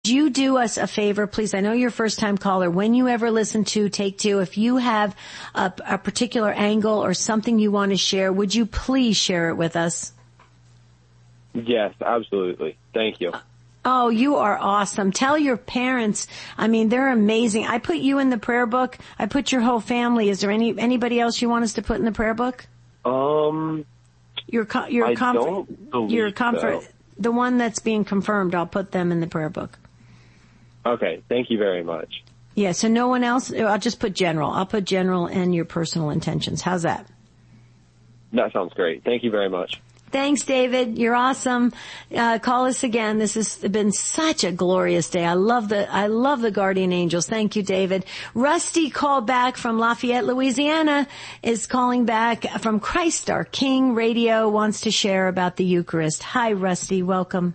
you do us a favor, please? I know you're a first-time caller. When you ever listen to Take Two, if you have a particular angle or something you want to share, would you please share it with us? Yes, absolutely. Thank you. Oh, you are awesome. Tell your parents. I mean, they're amazing. I put you in the prayer book. I put your whole family. Is there anybody else you want us to put in the prayer book? Your comfort. The one that's being confirmed, I'll put them in the prayer book. Okay. Thank you very much. Yeah. So no one else. I'll just put general. I'll put general and your personal intentions. How's that? That sounds great. Thank you very much. Thanks, David. You're awesome. Call us again. This has been such a glorious day. I love the guardian angels. Thank you, David. Rusty called back from Lafayette, Louisiana, is calling back from Christ Our King Radio, wants to share about the Eucharist. Hi, Rusty. Welcome.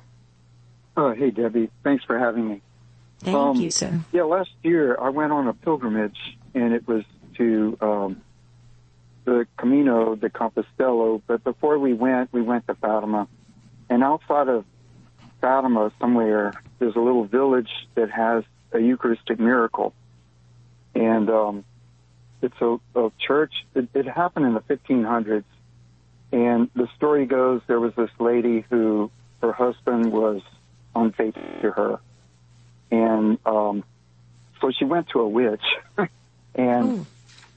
Hey, Debbie. Thanks for having me. Thank you, sir. Yeah, last year I went on a pilgrimage, and it was to the Camino de Compostela, but before we went to Fatima. And outside of Fatima somewhere, there's a little village that has a Eucharistic miracle. And it's a church. It happened in the 1500s. And the story goes there was this lady who, her husband was unfaithful to her. And so she went to a witch and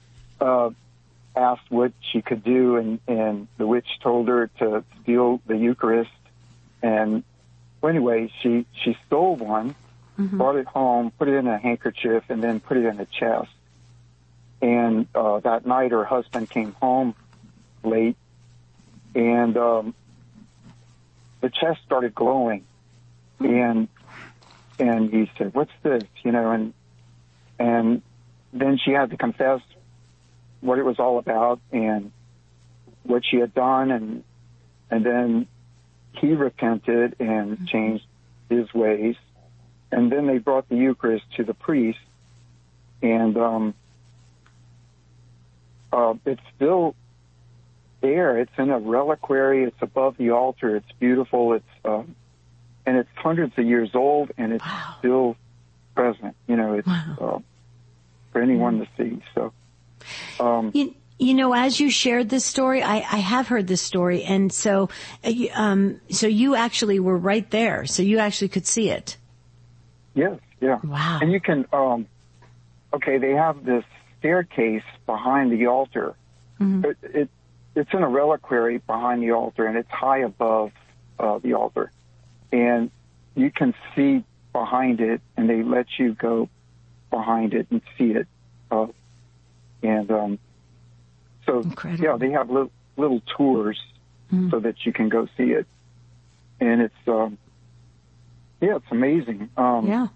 asked what she could do, and the witch told her to steal the Eucharist. And well, anyway, she stole one, brought it home, put it in a handkerchief, and then put it in a chest. And that night her husband came home late, and the chest started glowing. And he said, "What's this?" And then she had to confess what it was all about and what she had done, and then he repented and changed his ways. And then they brought the Eucharist to the priest, and it's still there. It's in a reliquary. It's above the altar. It's beautiful. It's and it's hundreds of years old, and it's still present. It's for anyone to see. So. As you shared this story, I have heard this story, and so you actually were right there, so you actually could see it. Yes, yeah. Wow. And you can, they have this staircase behind the altar. It's in a reliquary behind the altar, and it's high above the altar. And you can see behind it, and they let you go behind it and see it. So, incredible. Yeah, they have little tours so that you can go see it. And it's, it's amazing. And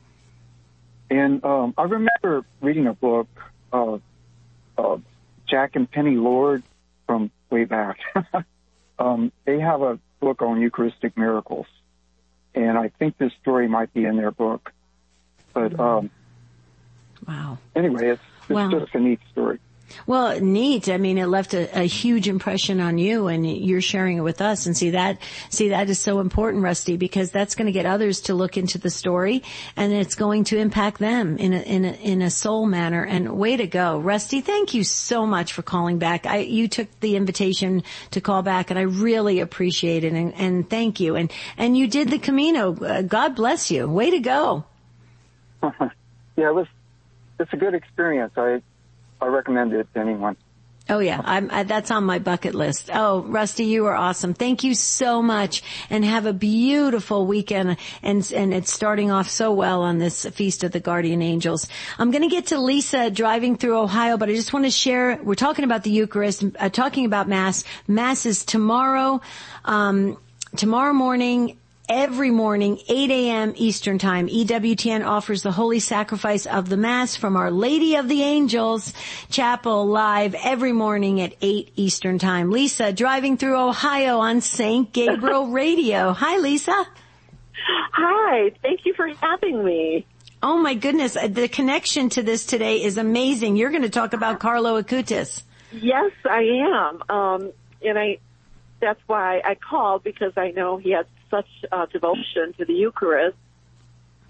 I remember reading a book of Jack and Penny Lord from way back. They have a book on Eucharistic miracles. And I think this story might be in their book. But, wow. Anyway, it's just a neat story. Well, neat. I mean, it left a huge impression on you, and you're sharing it with us. And that is so important, Rusty, because that's going to get others to look into the story, and it's going to impact them in a soul manner. And way to go, Rusty. Thank you so much for calling back. You took the invitation to call back, and I really appreciate it. And thank you. And you did the Camino. God bless you. Way to go. Yeah, it's a good experience. I recommend it to anyone. Oh yeah, that's on my bucket list. Oh, Rusty, you are awesome. Thank you so much, and have a beautiful weekend. And it's starting off so well on this Feast of the Guardian Angels. I'm going to get to Lisa driving through Ohio, but I just want to share. We're talking about the Eucharist, talking about Mass. Mass is tomorrow morning. Every morning, 8 a.m. Eastern Time, EWTN offers the Holy Sacrifice of the Mass from Our Lady of the Angels Chapel live every morning at 8 Eastern Time. Lisa, driving through Ohio on St. Gabriel Radio. Hi, Lisa. Hi. Thank you for having me. Oh, my goodness. The connection to this today is amazing. You're going to talk about Carlo Acutis. Yes, I am. That's why I called, because I know he has such devotion to the Eucharist.